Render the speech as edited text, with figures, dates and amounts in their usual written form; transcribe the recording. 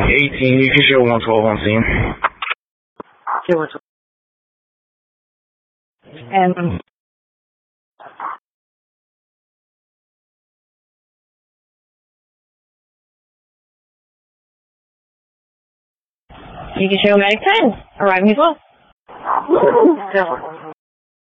18, you can show 112 on scene. Show 112. And you can show medic 10, arriving as well.